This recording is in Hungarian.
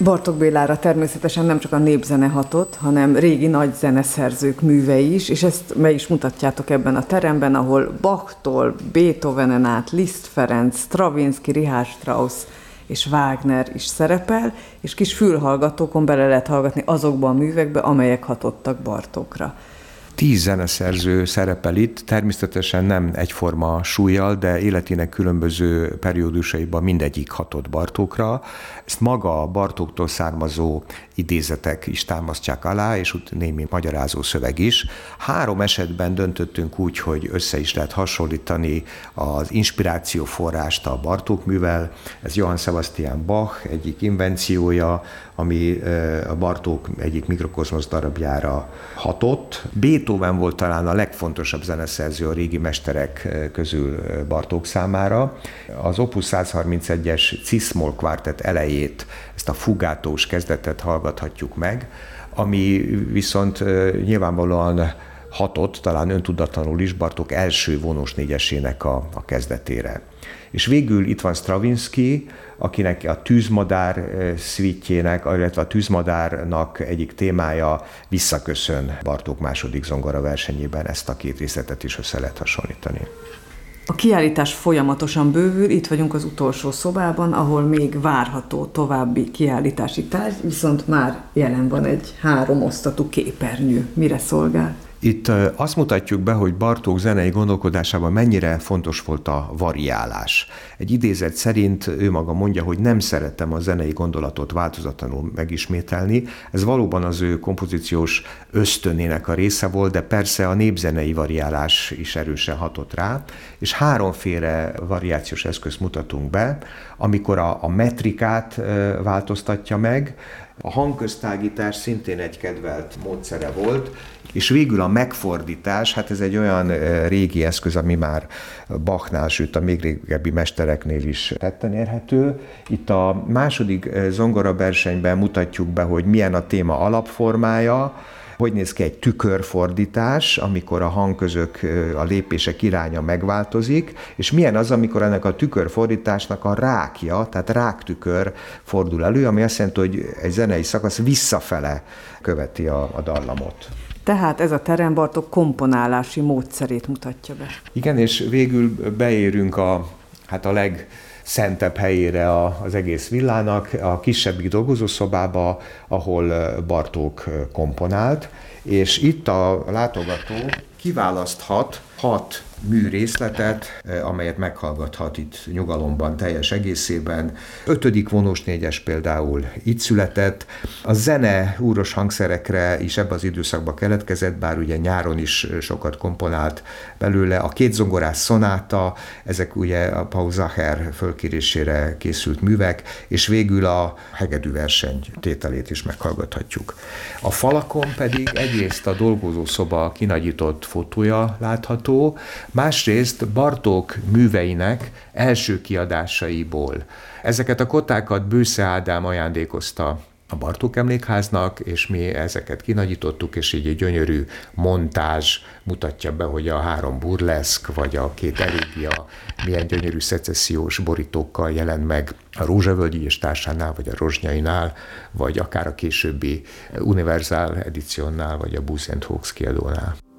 Bartók Bélára természetesen nem csak a népzene hatott, hanem régi nagy zeneszerzők művei is, és ezt meg is mutatjátok ebben a teremben, ahol Bachtól Beethovenen át Liszt Ferenc, Stravinsky, Richard Strauss és Wagner is szerepel, és kis fülhallgatókon bele lehet hallgatni azokba a művekbe, amelyek hatottak Bartókra. 10 zeneszerző szerepel itt, természetesen nem egyforma súllyal, de életének különböző periódusaiban mindegyik hatott Bartókra. Ezt maga a Bartóktól származó idézetek is támasztják alá, és némi magyarázó szöveg is. 3 esetben döntöttünk úgy, hogy össze is lehet hasonlítani az inspirációforrást a Bartók művel. Ez Johann Sebastian Bach egyik invenciója, ami a Bartók egyik mikrokozmosz darabjára hatott. Beethoven volt talán a legfontosabb zeneszerző a régi mesterek közül Bartók számára. Az Opus 131-es Cis-moll kvártett elejét, ezt a fugátós kezdetet hallgathatjuk meg, ami viszont nyilvánvalóan hatott, talán öntudatlanul is Bartók első vonós négyesének a kezdetére. És végül itt van Stravinsky, akinek a Tűzmadár szvítjének, illetve a Tűzmadárnak egyik témája visszaköszön Bartók második zongora versenyében, ezt a 2 részletet is össze lehet hasonlítani. A kiállítás folyamatosan bővül, itt vagyunk az utolsó szobában, ahol még várható további kiállítási tárgy, viszont már jelen van egy 3 osztatú képernyő. Mire szolgál? Itt azt mutatjuk be, hogy Bartók zenei gondolkodásában mennyire fontos volt a variálás. Egy idézet szerint ő maga mondja, hogy nem szeretem a zenei gondolatot változatlanul megismételni. Ez valóban az ő kompozíciós ösztönének a része volt, de persze a népzenei variálás is erősen hatott rá, és 3 variációs eszközt mutatunk be, amikor a metrikát változtatja meg, a hangköztágítás szintén egy kedvelt módszere volt, és végül a megfordítás, hát ez egy olyan régi eszköz, ami már Bachnál, sőt a még régebbi mestereknél is tetten érhető. Itt a második zongoraversenyben mutatjuk be, hogy milyen a téma alapformája, hogy néz ki egy tükörfordítás, amikor a hangközök, a lépések iránya megváltozik, és milyen az, amikor ennek a tükörfordításnak a rákja, tehát ráktükör fordul elő, ami azt jelenti, hogy egy zenei szakasz visszafele követi a dallamot. Tehát ez a terem Bartók komponálási módszerét mutatja be. Igen, és végül beérünk a legszentebb helyére az egész villának, a kisebbik dolgozószobába, ahol Bartók komponált, és itt a látogató kiválaszthat 6 műrészletet, amelyet meghallgathat itt nyugalomban teljes egészében. 5. vonós négyes például itt született. A zene úros hangszerekre is ebben az időszakban keletkezett, bár ugye nyáron is sokat komponált belőle. A 2 zongorás szonáta, ezek ugye a Paul Zacher fölkérésére készült művek, és végül a hegedűverseny tételét is meghallgathatjuk. A falakon pedig egyrészt a dolgozószoba kinagyított fotója látható, másrészt Bartók műveinek első kiadásaiból. Ezeket a kotákat Bősze Ádám ajándékozta a Bartók Emlékháznak, és mi ezeket kinagyítottuk, és így egy gyönyörű montázs mutatja be, hogy a 3 burleszk, vagy a 2 elégia milyen gyönyörű szecessziós borítókkal jelent meg a Rózsavölgyi és társánál, vagy a Rozsnyainál, vagy akár a későbbi Universal Ediciónál, vagy a Booth & Hawkes kiadónál.